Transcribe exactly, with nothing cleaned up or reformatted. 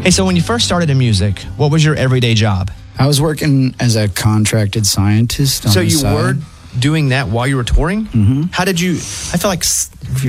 Hey, so when you first started in music, what was your everyday job? I was working as a contracted scientist on So the you side. were doing that while you were touring? Mm-hmm. How did you, I feel like s- if you're